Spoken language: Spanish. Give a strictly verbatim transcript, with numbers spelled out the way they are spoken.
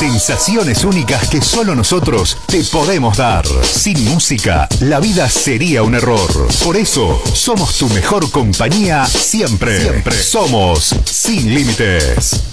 Sensaciones únicas que solo nosotros te podemos dar. Sin música, la vida sería un error. Por eso, somos tu mejor compañía siempre. Siempre. Somos Sin Límites.